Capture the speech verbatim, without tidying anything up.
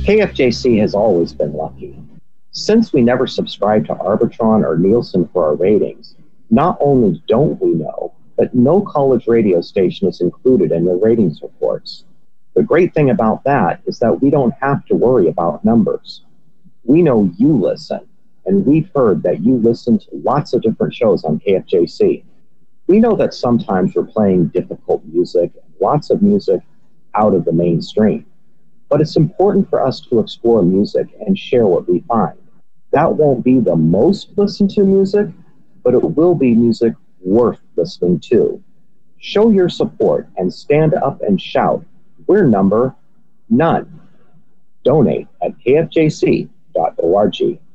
K F J C has always been lucky. Since we never subscribe to Arbitron or Nielsen for our ratings, not only don't we know, but no college radio station is included in the ratings reports. The great thing about that is that we don't have to worry about numbers. We know you listen, and we've heard that you listen to lots of different shows on K F J C. We know that sometimes we're playing difficult music, lots of music out of the mainstream. But it's important for us to explore music and share what we find. That won't be the most listened to music, but it will be music worth listening to. Show your support and stand up and shout. We're number none. Donate at k f j c dot org.